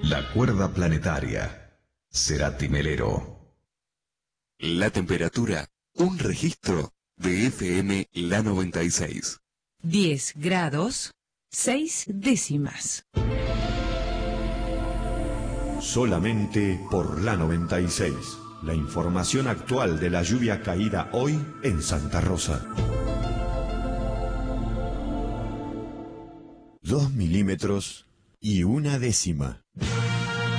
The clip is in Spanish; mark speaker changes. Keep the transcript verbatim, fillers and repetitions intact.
Speaker 1: La cuerda planetaria. Cerati Melero.
Speaker 2: La temperatura, un registro de F M La noventa y seis.
Speaker 3: diez grados, seis décimas.
Speaker 4: Solamente por La noventa y seis. La información actual de la lluvia caída hoy en Santa Rosa. Dos milímetros y una décima.